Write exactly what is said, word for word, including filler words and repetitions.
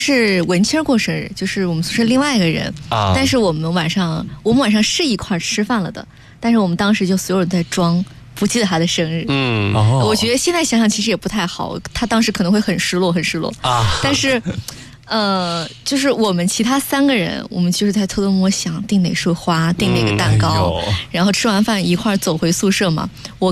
是文清过生日，就是我们宿舍另外一个人啊，但是我们晚上我们晚上是一块吃饭了的，但是我们当时就所有人在装不记得他的生日。嗯，我觉得现在想想其实也不太好，他当时可能会很失落很失落啊，但是呃，就是我们其他三个人，我们就是在偷偷摸想订哪束花，订哪个蛋糕，嗯哎、然后吃完饭一块走回宿舍嘛。我